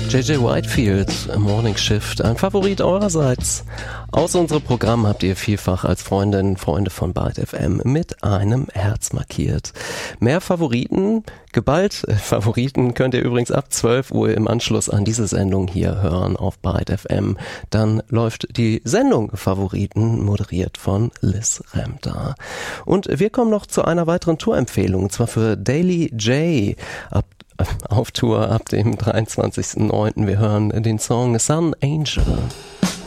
JJ Whitefield, Morning Shift, ein Favorit eurerseits. Aus unserem Programm habt ihr vielfach als Freunde von Byte FM mit einem Herz markiert. Mehr Favoriten, geballt Favoriten könnt ihr übrigens ab 12 Uhr im Anschluss an diese Sendung hier hören auf Byte FM. Dann läuft die Sendung Favoriten, moderiert von Liz Remter. Und wir kommen noch zu einer weiteren Tourempfehlung, und zwar für Daily J auf Tour ab dem 23.09. Wir hören den Song Sun Angel.